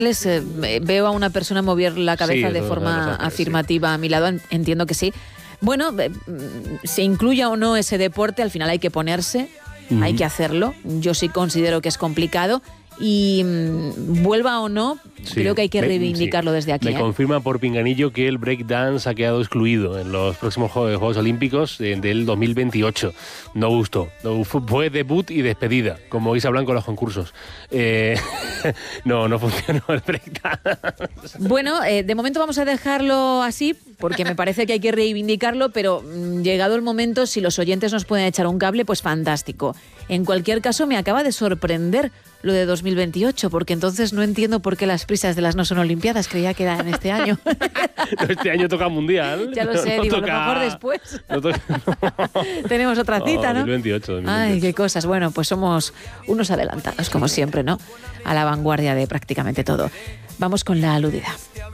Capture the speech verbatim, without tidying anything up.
Les, eh, veo a una persona mover la cabeza Sí, de todo, forma todo, todo, afirmativa sí. a mi lado, entiendo que sí. Bueno, eh, se incluya o no ese deporte, al final hay que ponerse, uh-huh. hay que hacerlo. Yo sí considero que es complicado. Y mmm, vuelva o no, sí. creo que hay que reivindicarlo me, sí. desde aquí. Me ¿eh? confirma por pinganillo que el breakdance ha quedado excluido en los próximos Juegos, Juegos Olímpicos de, del dos mil veintiocho. No gustó. No, fue debut y despedida, como Isa Blanco en los concursos. Eh, no, no funcionó el breakdance. Bueno, eh, de momento vamos a dejarlo así, porque me parece que hay que reivindicarlo, pero mmm, llegado el momento, si los oyentes nos pueden echar un cable, pues fantástico. En cualquier caso, me acaba de sorprender lo de dos mil veintiocho, porque entonces no entiendo por qué las prisas de las no son olimpiadas, creía que eran este año. No, este año toca mundial. Ya lo sé, no, digo, no toca... a lo mejor después. No toca... Tenemos otra cita, no, ¿no? dos mil veintiocho, dos mil veintiocho. Ay, qué cosas. Bueno, pues somos unos adelantados, como siempre, ¿no? A la vanguardia de prácticamente todo. Vamos con la aludida.